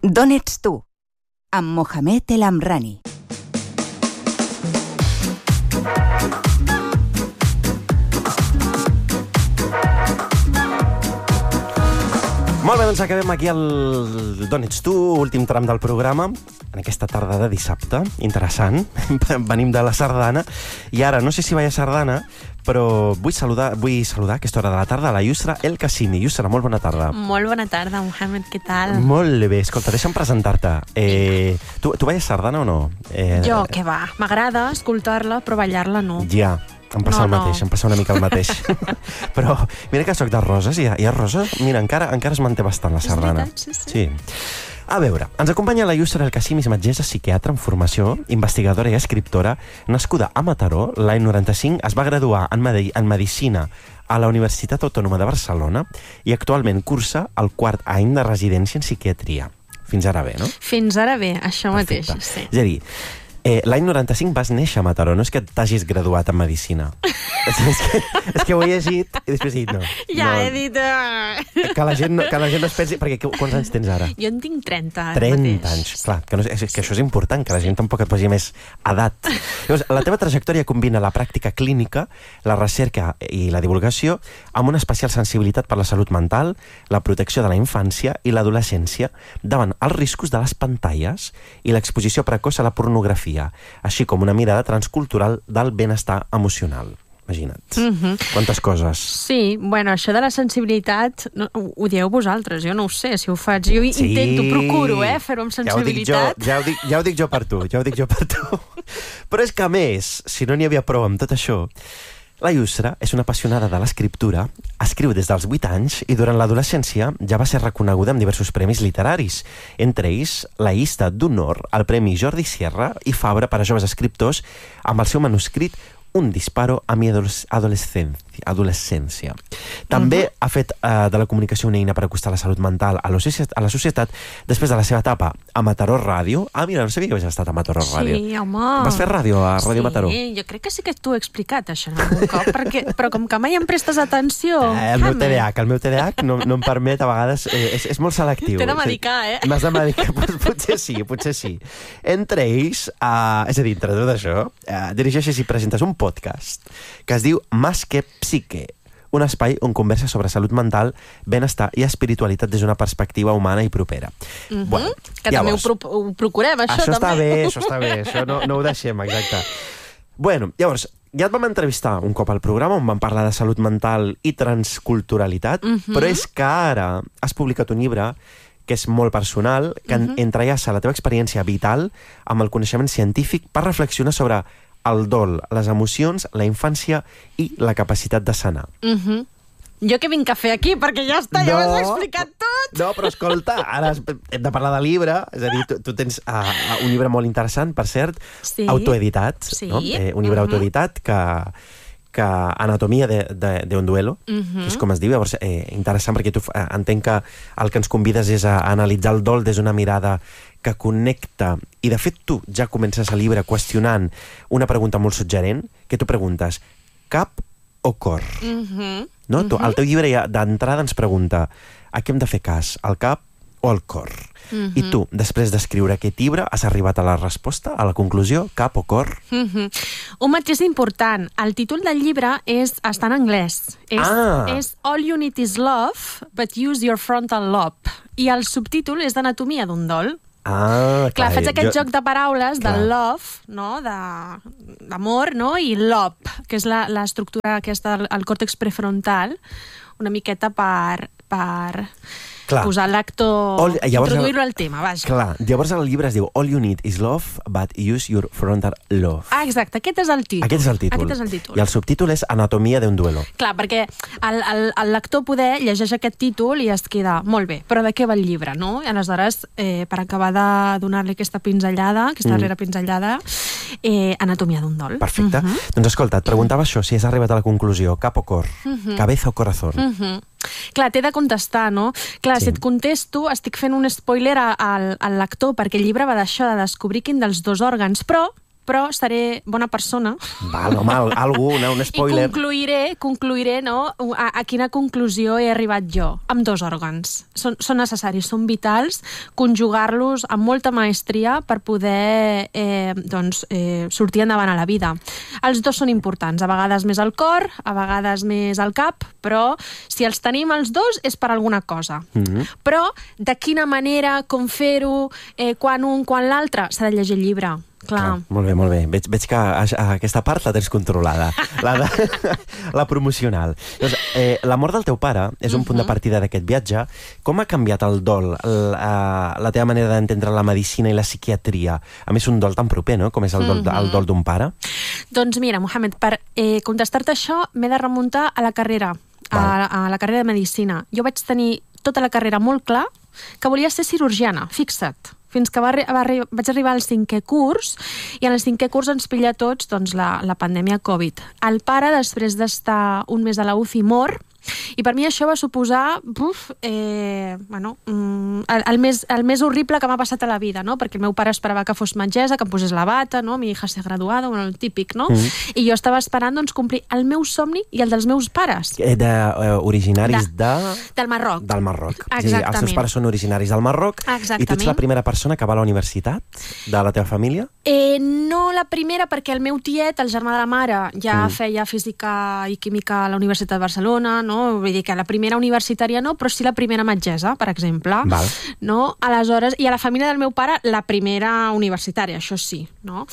D'on ets tu? Amb Mohamed El Amrani. Molt bé, doncs acabem aquí el D'on ets tu, últim tram del programa, en aquesta tarda de dissabte, interessant. Venim de la sardana, i ara, no sé si vaig a sardana, però vull saludar a aquesta hora de la tarda a la Yusra El Kassimi. Yusra, molt bona tarda. Molt bona tarda, Mohamed, què tal? Molt bé, escolta, deixa'm presentar-te. Tu veies sardana o no? Jo, què va, m'agrada escoltar-la, però ballar-la no. Ja, em passa el mateix, em passa una mica el mateix. Però mira que soc de Roses, i a Roses, mira, encara es manté bastant la sardana. És veritat, sí. A veure, ens acompanya la Yusra El Kassimi, metgessa, psiquiatra en formació, investigadora i escriptora, nascuda a Mataró. L'any 95 es va graduar en Medicina a la Universitat Autònoma de Barcelona i actualment cursa el 4 any de residència en psiquiatria. Fins ara bé, no? Fins ara bé, això Perfecte. mateix, sí. És a dir, l'any 95 vas néixer a Mataró, no és que t'hagis graduat en Medicina. és que ho he llegit i després he dit no. Ja no, he dit... Que la gent no es pensi... Perquè quants anys tens ara? Jo en tinc 30 ara 30 mateix. anys, clar, que això és important, que la gent tampoc et posi més edat. Llavors, la teva trajectòria combina la pràctica clínica, la recerca i la divulgació amb una especial sensibilitat per la salut mental, la protecció de la infància i l'adolescència davant els riscos de les pantalles i l'exposició precoç a la pornografia, així com una mirada transcultural del benestar emocional. Imagina't. Quantes coses. Sí, bueno, això de la sensibilitat ho dieu vosaltres, jo no ho sé si ho faig. Jo intento, procuro, fer-ho amb sensibilitat. Ja ho dic jo per tu, Però és que, a més, si no n'hi havia prou amb tot això, la Yusra és una apassionada de l'escriptura, escriu des dels 8 anys i durant l'adolescència ja va ser reconeguda amb diversos premis literaris, entre ells la llista d'honor al Premi Jordi Sierra i Fabra per a joves escriptors amb el seu manuscrit Un disparo a mi adolescència. També ha fet de la comunicació una eina per acostar la salut mental a la societat després de la seva etapa a Mataró Ràdio. Ah, mira, no sabia que havies estat a Mataró Ràdio. Sí, home. Vas fer ràdio a Ràdio Mataró? Sí, jo crec que sí que t'ho he explicat, això, algun cop, però com que mai em prestes atenció... El meu TDAH no em permet, a vegades, és molt selectiu. T'he de medicar, M'has de medicar, potser sí. Entre ells, és a dir, entre tot això, dirigeixes i presentes un podcast que es diu Más que Psique, un espai on conversa sobre salut mental, benestar i espiritualitat des d'una perspectiva humana i propera. Bueno, que llavors, també ho procurem, això també. Això està bé, això no ho deixem, exacte. Bueno, llavors, ja et vam entrevistar un cop al programa on vam parlar de salut mental i transculturalitat, però és que ara has publicat un llibre que és molt personal, que entrellaça la teva experiència vital amb el coneixement científic per reflexionar sobre el dol, les emocions, la infància i la capacitat de sanar. Jo que vinc a fer aquí, perquè ja està, ja ho has explicat tot. No, però escolta, ara hem de parlar de llibre, és a dir, tu tens un llibre molt interessant, per cert, autoeditat, no? Un llibre autoeditat que Anatomia de un duelo, que és com es diu. Llavors, interessant, perquè tu entenc que el que ens convides és a analitzar el dol des d'una mirada que connecta, i de fet tu ja comences el llibre qüestionant una pregunta molt suggerent, que tu preguntes, cap o cor? No? El teu llibre ja d'entrada ens pregunta a què hem de fer cas, al cap o al cor? I tu, després d'escriure aquest llibre, has arribat a la resposta, a la conclusió, cap o cor? Un matís important. El títol del llibre està en anglès. És All You Need Is Love, but Use Your Frontal Lobe. I el subtítol és d'Anatomia d'un dol. Clar, faig aquest joc de paraules del love, no? D'amor, no? I lob, que és l'estructura aquesta, el còrtex prefrontal, una miqueta per posar l'actor, introduir-lo al tema, vaja. Clar, llavors el llibre es diu All You Need Is Love, but Use Your Frontal Lobe. Exacte, aquest és el títol. Aquest és el títol. I el subtítol és Anatomia d'un duelo. Clar, perquè el lector poder llegeix aquest títol i es queda, molt bé, però de què va el llibre, no? I aleshores, per acabar de donar-li aquesta pinzellada, aquesta darrera pinzellada, Anatomia d'un dol. Perfecte. Doncs escolta, et preguntava això, si has arribat a la conclusió, cap o cor, cabeza o corazón. Clar, t'he de contestar, no? Clar, si et contesto, estic fent un spoiler al lector, perquè el llibre va d'això, de descobrir quin dels dos òrgans, però però seré bona persona. Val, home, un spoiler. I concluiré no, a quina conclusió he arribat jo, amb 2 òrgans. Són necessaris, són vitals, conjugar-los amb molta maestria per poder sortir endavant a la vida. Els 2 són importants, a vegades més al cor, a vegades més al cap, però si els tenim els 2 és per alguna cosa. Però de quina manera, com fer-ho, quan un, quan l'altre, s'ha de llegir el llibre. Clar. Molt bé. Veig que aquesta part la tens controlada. La promocional. Doncs, la mort del teu pare és un punt de partida d'aquest viatge. Com ha canviat el dol, la teva manera d'entendre la medicina i la psiquiatria? A més, un dol tan proper, no?, com és el dol d'un pare. Doncs mira, Mohamed, per contestar-te això m'he de remuntar a la carrera, a la carrera de medicina. Jo vaig tenir tota la carrera molt clar que volia ser cirurgiana, fixa't. Fins que vaig arribar al 5è curs, i en el 5è curs ens pilla a tots la pandèmia Covid. El pare, després d'estar un mes a la UCI, mor, i per mi això va suposar el més horrible que m'ha passat a la vida, no? Perquè el meu pare esperava que fos metgessa, que em posés la bata, no? Mi hija se graduada, el típic, no? I jo estava esperant complir el meu somni i el dels meus pares. Originaris del Marroc. Del Marroc. Exactament. Els teus pares són originaris del Marroc. Exactament. I tu ets la primera persona que va a la universitat de la teva família? No la primera, perquè el meu tiet, el germà de la mare, ja feia física i química a la Universitat de Barcelona, no? Vull dir que la primera universitària no, però sí la primera metgessa, per exemple. Val. No? Aleshores, i a la família del meu pare, la primera universitària, això sí. No?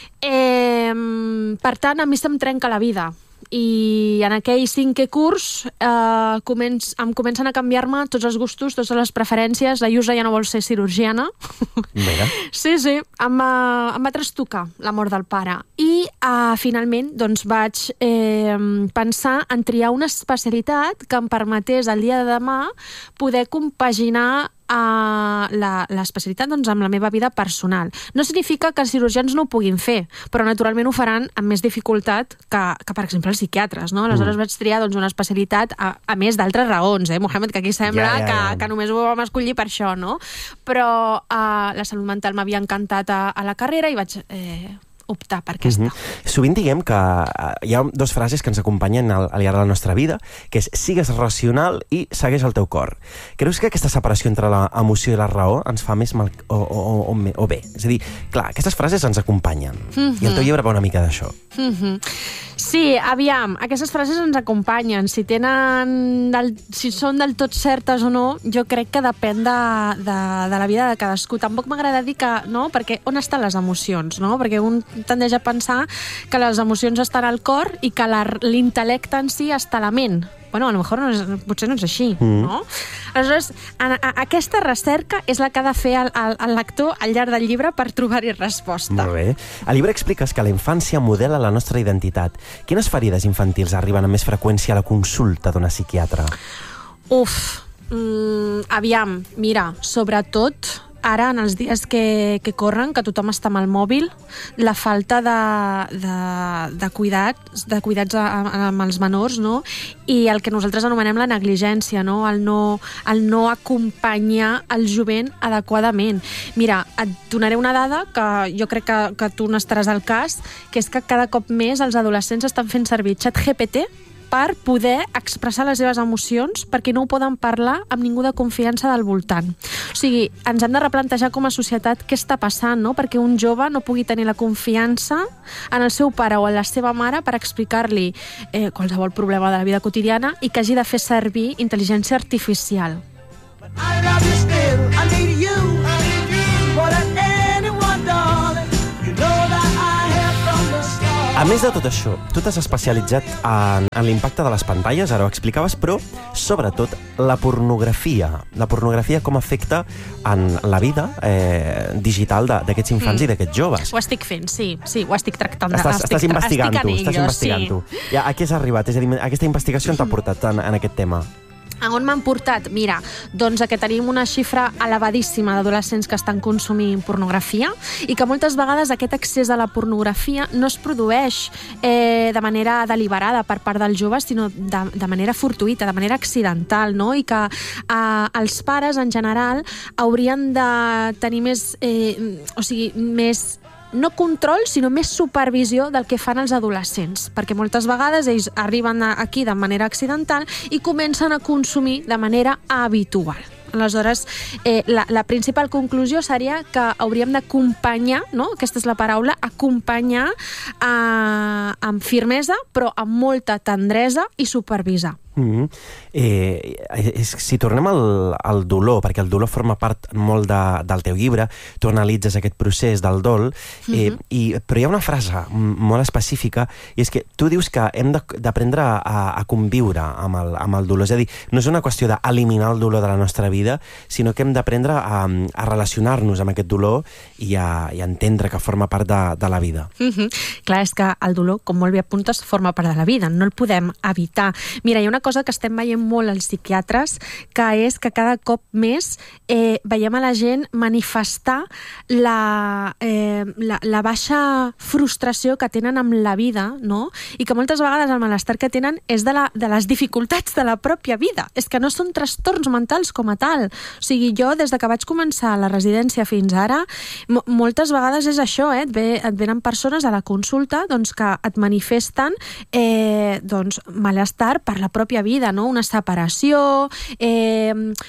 Per tant, a mi se'm trenca la vida. I en aquell 5è curs em comencen a canviar-me tots els gustos, totes les preferències. La Iusa ja no vol ser cirurgiana. Mira. Sí, em va trastocar la mort del pare. I finalment vaig pensar en triar una especialitat que em permetés el dia de demà poder compaginar l'especialitat amb la meva vida personal. No significa que els cirurgians no ho puguin fer, però naturalment ho faran amb més dificultat que per exemple, els psiquiatres, no? Aleshores vaig triar una especialitat a més d'altres raons, Mohamed, que aquí sembla que només ho vam escollir per això, no? Però la salut mental m'havia encantat a la carrera i vaig optar per aquesta. Sovint diguem que hi ha 2 frases que ens acompanyen al llarg de la nostra vida, que és sigues racional i segueix el teu cor. Creus que aquesta separació entre l'emoció i la raó ens fa més mal o bé? És a dir, clar, aquestes frases ens acompanyen. I el teu llibre va una mica d'això. Sí, aviam, aquestes frases ens acompanyen. Si són del tot certes o no, jo crec que depèn de la vida de cadascú. Tampoc m'agrada dir que, no? Perquè on estan les emocions, no? Perquè un tendeix a pensar que les emocions estan al cor i que l'intel·lecte en si està a la ment. Bueno, a lo mejor potser no és així, no? Aleshores, aquesta recerca és la que ha de fer el lector al llarg del llibre per trobar-hi resposta. Molt bé. Al llibre expliques que la infància modela la nostra identitat. Quines ferides infantils arriben amb més freqüència a la consulta d'una psiquiatra? Aviam, mira, sobretot ara, en els dies que corren, que tothom està amb el mòbil, la falta de cuidats amb els menors, no? I el que nosaltres anomenem la negligència, no? El no acompanyar el jovent adequadament. Mira, et donaré una dada que jo crec que tu n'estaràs al cas, que és que cada cop més els adolescents estan fent servir ChatGPT per poder expressar les seves emocions perquè no ho poden parlar amb ningú de confiança del voltant. O sigui, ens hem de replantejar com a societat què està passant, no? Perquè un jove no pugui tenir la confiança en el seu pare o en la seva mare per explicar-li qualsevol problema de la vida quotidiana i que hagi de fer servir intel·ligència artificial. I love you still, I need you, more than anyone, darling. You know that I have from the start. A més de tot això, tu t'has especialitzat en l'impacte de les pantalles, ara ho explicaves, però sobretot la pornografia. La pornografia com afecta en la vida digital d'aquests infants i d'aquests joves. Ho estic fent, sí, ho estic tractant. Estàs investigant-ho. A què has arribat? És a dir, aquesta investigació on t'ha portat en aquest tema? A on m'han portat? Mira, doncs que tenim una xifra elevadíssima d'adolescents que estan consumint pornografia i que moltes vegades aquest accés a la pornografia no es produeix de manera deliberada per part dels joves, sinó de manera fortuïta, de manera accidental, no? I que els pares, en general, haurien de tenir més no control, sinó més supervisió del que fan els adolescents, perquè moltes vegades ells arriben aquí de manera accidental i comencen a consumir de manera habitual. Aleshores, la principal conclusió seria que hauríem d'acompanyar, no? Aquesta és la paraula, acompanyar amb firmesa, però amb molta tendresa i supervisar. Si tornem al dolor, perquè el dolor forma part molt del teu llibre, tu analitzes aquest procés del dol, però hi ha una frase molt específica, i és que tu dius que hem d'aprendre a conviure amb el dolor. És a dir, no és una qüestió d'eliminar el dolor de la nostra vida, sinó que hem d'aprendre a relacionar-nos amb aquest dolor i a entendre que forma part de la vida. Clar, és que el dolor, com molt bé apuntes, forma part de la vida, no el podem evitar. Mira, hi ha una cosa que estem veient molt als psiquiatres, que és que cada cop més veiem a la gent manifestar la baixa frustració que tenen amb la vida, no? I que moltes vegades el malestar que tenen és de les dificultats de la pròpia vida. És que no són trastorns mentals com a tal. O sigui, jo, des que vaig començar la residència fins ara, moltes vegades és això, et venen persones a la consulta que et manifesten malestar per la pròpia vida, no? Una separació, que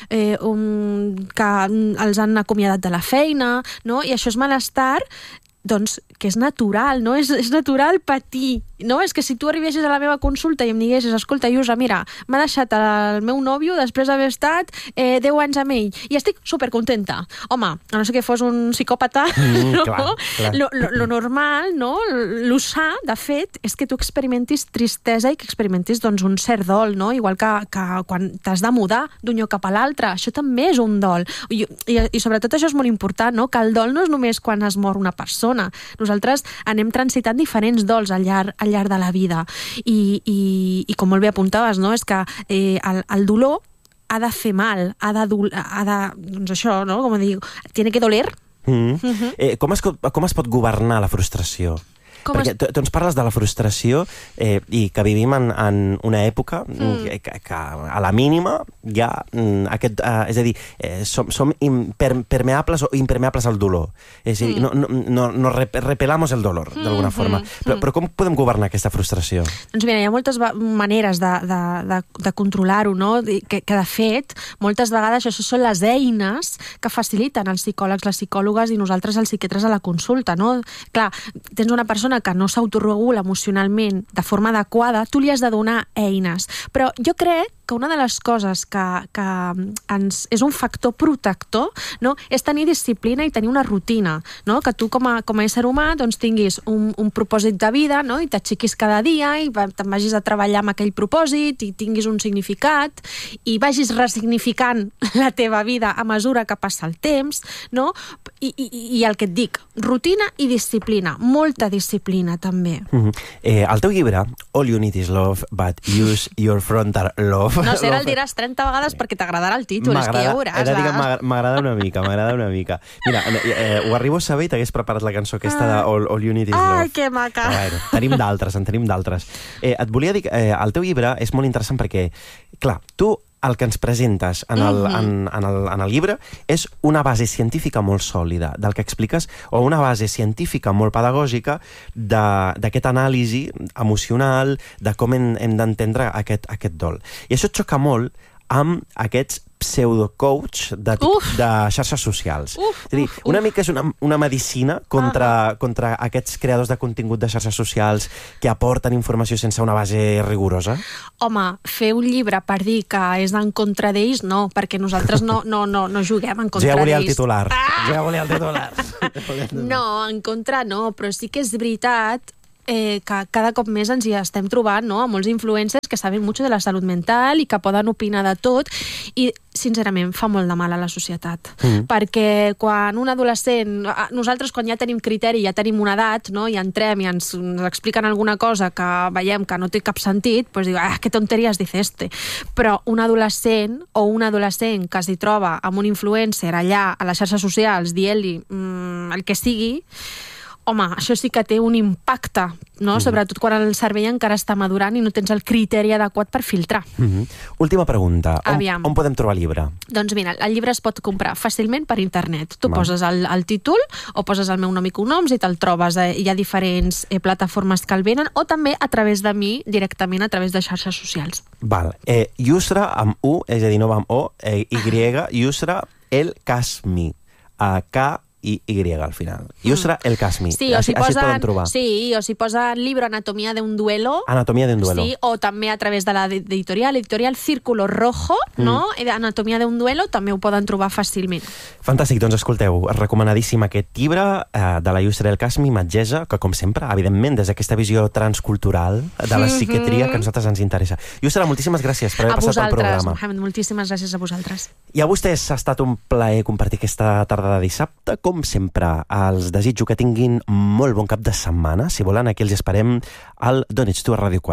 els han acomiadat de la feina, no? I això és malestar que és natural, no? És natural patir, no? És que si tu arribessis a la meva consulta i em diguessis, escolta, Iusa, mira, m'ha deixat el meu nòvio després d'haver estat 10 anys amb ell i estic supercontenta. Home, a no ser que fos un psicòpata, no? Clar. Lo normal, no? Lo sa, de fet, és que tu experimentis tristesa i que experimentis un cert dol, no? Igual que quan t'has de mudar d'un lloc cap a l'altre. Això també és un dol. I sobretot això és molt important, no? Que el dol no és només quan es mor una persona. Nosaltres anem transitant diferents dols al llarg de la vida i com molt bé apuntaves, no? És que el dolor ha de fer mal, ha de doncs això, no? Com dir, tiene que doler. Com es pot governar la frustració? Perquè tu ens parles de la frustració i que vivim en una època que a la mínima hi ha aquest... és a dir, som permeables o impermeables al dolor. És a dir, no repelamos el dolor, d'alguna forma. Però com podem governar aquesta frustració? Doncs mira, hi ha moltes maneres de controlar-ho, no? Que de fet, moltes vegades això són les eines que faciliten els psicòlegs, les psicòlogues i nosaltres els psiquiatres a la consulta, no? Clar, tens una persona que no s'autoregula emocionalment de forma adequada, tu li has de donar eines. Però jo crec que una de les coses que és un factor protector, no? És tenir disciplina i tenir una rutina, no? Que tu com a ésser humà tinguis un propòsit de vida, no? I t'aixequis cada dia i te'n vagis a treballar amb aquell propòsit i tinguis un significat i vagis resignificant la teva vida a mesura que passa el temps, no? I el que et dic, rutina i disciplina, molta disciplina també. El teu llibre, All You Need Is Love, but Use Your Frontal Love. No sé, el diràs 30 vegades perquè t'agradarà el títol, és que ja veuràs. He de dir que m'agrada una mica. Mira, ho arribo a saber i t'hagués preparat la cançó aquesta de All You Need Is Love. Ai, que maca! Bueno, tenim d'altres. Et volia dir que el teu llibre és molt interessant perquè, clar, tu el que ens presentes en el llibre és una base científica molt sòlida del que expliques, o una base científica molt pedagògica d'aquest anàlisi emocional, de com hem d'entendre aquest dol. I això xoca molt amb aquests pseudo-coach de xarxes socials. És a dir, una mica és una medicina contra aquests creadors de contingut de xarxes socials que aporten informació sense una base rigorosa? Home, fer un llibre per dir que és en contra d'ells, no, perquè nosaltres no juguem en contra d'ells. Ja volia el titular. No, en contra no, però sí que és veritat que cada cop més ens hi estem trobant, no? A molts influencers que saben mucho de la salut mental i que poden opinar de tot i, sincerament, fa molt de mal a la societat. Perquè quan un adolescent... Nosaltres, quan ja tenim criteri, ja tenim una edat, no? I entrem i ens expliquen alguna cosa que veiem que no té cap sentit, doncs diu, que tonteries dice este. Però un adolescent o un adolescent que s'hi troba amb un influencer allà a les xarxes socials dient-li el que sigui, home, això sí que té un impacte, no? Sobretot quan el cervell encara està madurant i no tens el criteri adequat per filtrar. Última pregunta. On podem trobar el llibre? Doncs mira, el llibre es pot comprar fàcilment per internet. Tu poses el títol o poses el meu nom i cognoms i te'l trobes. Hi ha diferents plataformes que el venen, o també a través de mi, directament a través de xarxes socials. Val. Yusra amb U, és a dir, no amb O, Yusra El Kasmi. K-I-Y al final. Yusra El Kasmi. Sí, així et poden trobar. Sí, o si posen libro Anatomía de un duelo. Anatomía de un duelo. Sí, o també a través de l'editorial Círculo Rojo, no? Anatomía de un duelo, també ho poden trobar fàcilment. Fantàstic, doncs escolteu, recomanadíssim aquest llibre de la Yusra El Kasmi, metgessa, que com sempre, evidentment, des d'aquesta visió transcultural de la psiquiatria que a nosaltres ens interessa. Yusra, moltíssimes gràcies per haver passat pel programa. A vosaltres, moltíssimes gràcies a vosaltres. I a vostès ha estat un plaer compartir aquesta tarda de dissabte. Com sempre, els desitjo que tinguin molt bon cap de setmana. Si volen, aquí els esperem al D'on ets tu a Ràdio 4.